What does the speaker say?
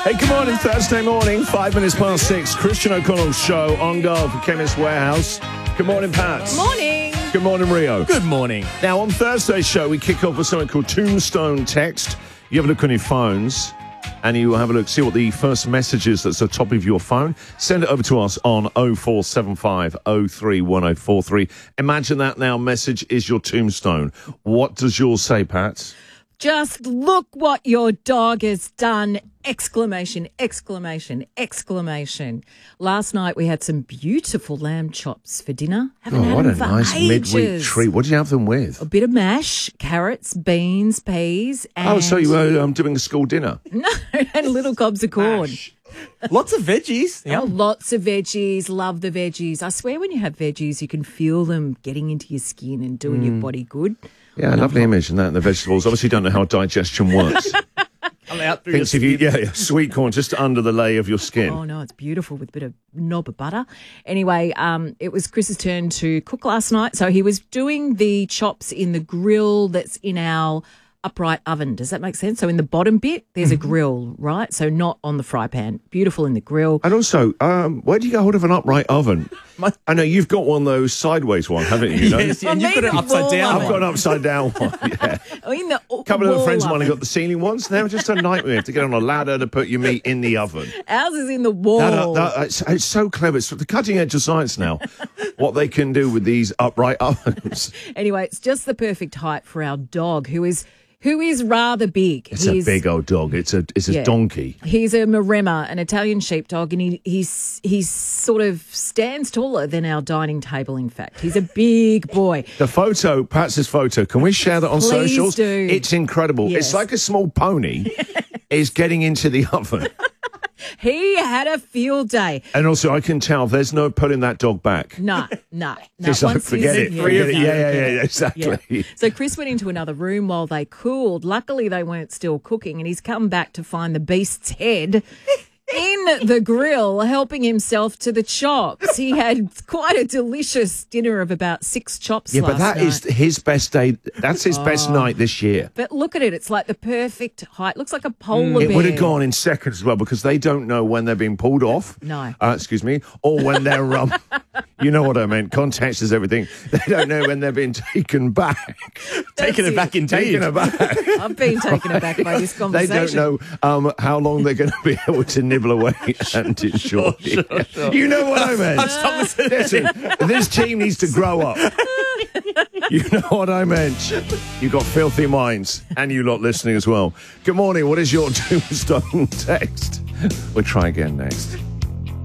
Hey, good morning, Thursday morning, 5 minutes past 6. Christian O'Connell's show on guard for Chemist Warehouse. Good morning, Pat. Morning. Good morning, Rio. Good morning. Now, on Thursday's show, we kick off with something called Tombstone Text. You have a look on your phones, and you have a look, see what the first message is that's at the top of your phone. Send it over to us on 0475 031043. Imagine that now message is your tombstone. What does yours say, Pat? Just look what your dog has done! Exclamation, exclamation, exclamation. Last night we had some beautiful lamb chops for dinner. Haven't had What them a for nice ages. midweek treat. What did you have them with? A bit of mash, carrots, beans, peas, and Oh, so you were doing a school dinner? no, and little cobs of corn. Lots of veggies. Oh, lots of veggies. Love the veggies. I swear, when you have veggies, you can feel them getting into your skin and doing your body good. Yeah, lovely image, and that and the vegetables. Obviously, don't know how digestion works. Out through Thinks if you, sweet corn just under the layer of your skin. Oh, no, it's beautiful with a bit of knob of butter. Anyway, it was Chris's turn to cook last night. So he was doing the chops in the grill that's in our upright oven. Does that make sense? So in the bottom bit, there's a grill, right? So not on the fry pan. Beautiful in the grill. And also, where do you get hold of an upright oven? I know you've got one of those sideways one, haven't you? Yes, and you've got it upside down. I've got an upside down one, yeah. In the A couple of wall friends of mine oven. have got the ceiling ones. They're just a nightmare to get on a ladder to put your meat in the oven. Ours is in the wall. It's so clever. It's the cutting edge of science now, what they can do with these upright ovens. Anyway, it's just the perfect height for our dog, who is rather big. It's a big old dog. It's a donkey. He's a Maremma, an Italian sheepdog, and he sort of stands taller than our dining table, in fact. He's a big boy. The photo, Pat's photo, can we share that on Please socials? do. It's incredible. Yes. It's like a small pony is getting into the oven. He had a field day. And also, I can tell there's no pulling that dog back. No. Just like, Once forget he's- it. yeah. Forget it. Yeah, exactly. Yeah. So Chris went into another room while they cooled. Luckily, they weren't still cooking, and he's come back to find the beast's head in the grill, helping himself to the chops. He had quite a delicious dinner of about 6 chops Yeah, last but that night. is his best day. That's his best night this year. But look at it. It's like the perfect height. Looks like a polar It bear. would have gone in seconds as well because they don't know when they're being pulled off. No. Excuse me. Or when they're, you know what I meant. Context is everything. They don't know when they're being taken back. Taking it back indeed. Taken aback. I've been taken aback by this They conversation. don't know how long they're going to be able to nibble away and enjoy. Sure. You know what I meant. Listen, this team needs to grow up. You know what I meant. You've got filthy minds, and you lot listening as well. Good morning. What is your tombstone text? We'll try again next.